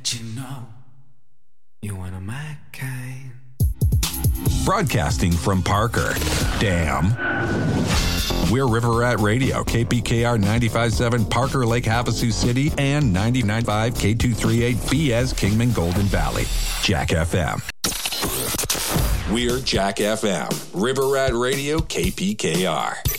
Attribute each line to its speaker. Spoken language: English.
Speaker 1: let you know you're one of my kind.
Speaker 2: Broadcasting from Parker. Damn. We're River Rat Radio, KPKR 95.7 Parker Lake Havasu City and 99.5 K238 BS Kingman Golden Valley. Jack FM. We're Jack FM. River Rat Radio, KPKR.